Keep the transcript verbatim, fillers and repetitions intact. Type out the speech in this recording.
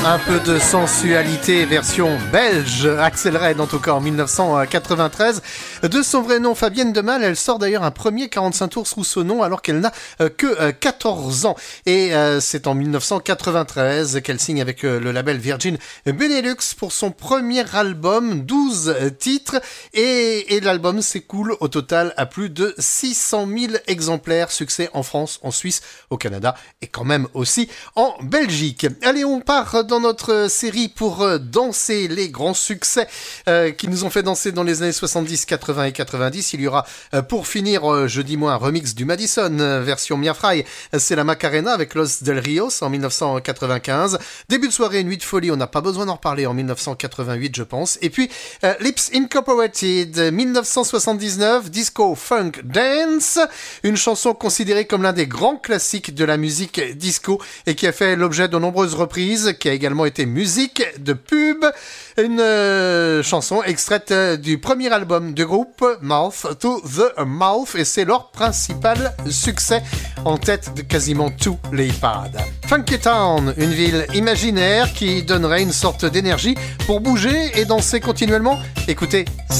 Un peu de sensualité version belge, Axel Red en tout cas en dix-neuf cent quatre-vingt-treize. De son vrai nom Fabienne Demal, elle sort d'ailleurs un premier quarante-cinq tours sous ce nom alors qu'elle n'a que quatorze ans. Et c'est en dix-neuf cent quatre-vingt-treize qu'elle signe avec le label Virgin Benelux pour son premier album, douze titres. Et, et l'album s'écoule au total à plus de six cent mille exemplaires. Succès en France, en Suisse, au Canada et quand même aussi en Belgique. Allez, on part dans notre série pour danser les grands succès euh, qui nous ont fait danser dans les années soixante-dix, quatre-vingts et quatre-vingt-dix. Il y aura euh, pour finir euh, jeudi mois un remix du Madison, euh, version Mia Fry. C'est la Macarena avec Los Del Rios en dix-neuf cent quatre-vingt-quinze. Début de soirée, Nuit de folie, on n'a pas besoin d'en reparler en dix-neuf cent quatre-vingt-huit je pense. Et puis euh, Lips Incorporated, dix-neuf cent soixante-dix-neuf, Disco Funk Dance, une chanson considérée comme l'un des grands classiques de la musique disco et qui a fait l'objet de nombreuses reprises, qui a également été musique de pub, une euh, chanson extraite euh, du premier album du groupe, Mouth to the Mouth, et c'est leur principal succès en tête de quasiment tous les pads. Funky Town, une ville imaginaire qui donnerait une sorte d'énergie pour bouger et danser continuellement. Écoutez,